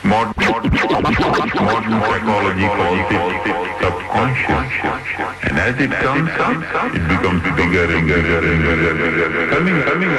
modern psychology calls it subconscious. And as it comes up, it becomes bigger and bigger and bigger. Coming